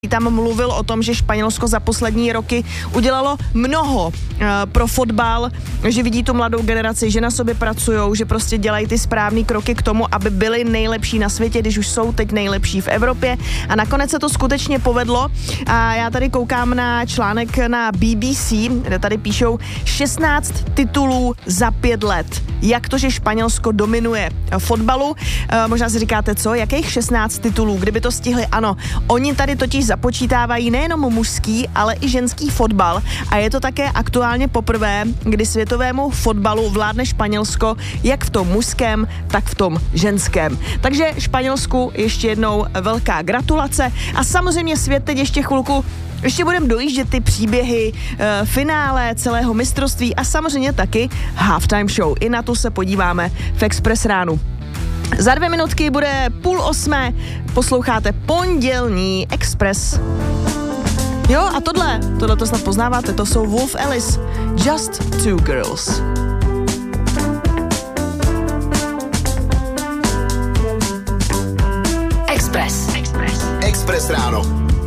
tam mluvil o tom, že Španělsko za poslední roky udělalo mnoho pro fotbal, že vidí tu mladou generaci, že na sobě pracujou, že prostě dělají ty správný kroky k tomu, aby byli nejlepší na světě, když už jsou teď nejlepší v Evropě. A nakonec se to skutečně povedlo. A já tady koukám na článek na BBC, kde tady píšou 16 titulů za 5 let. Jak to, že Španělsko dominuje fotbalu? Možná si říkáte, co? Jakých 16 titulů? Kdyby to stihli? Ano. Oni tady totiž započítávají nejenom mužský, ale i ženský fotbal a je to také aktuálně poprvé, kdy světovému fotbalu vládne Španělsko jak v tom mužském, tak v tom ženském. Takže Španělsku ještě jednou velká gratulace a samozřejmě svět teď ještě chvilku ještě budeme dojíždět ty příběhy, finále celého mistrovství a samozřejmě taky halftime show. I na to se podíváme v Express ránu. Za 2 minutky bude 7:30, posloucháte pondělní Express. Jo, a tohle to snad poznáváte, to jsou Wolf Alice, Just Two Girls. Express ráno.